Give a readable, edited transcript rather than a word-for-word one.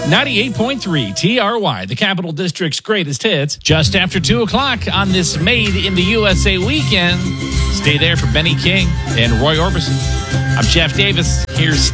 98.3 TRY, the Capital District's greatest hits, just after 2 o'clock on this Made in the USA weekend. Stay there for Benny King and Roy Orbison. I'm Jeff Davis. Here's